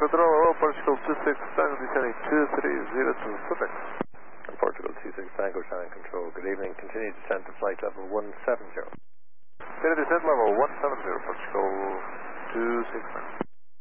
control, hello, Portugal 26 Tango descending 230 to Pacific. Portugal 26 Tango Channel Control, good evening. Continue descent to flight level 170. Continue descent level 170, Portugal 269.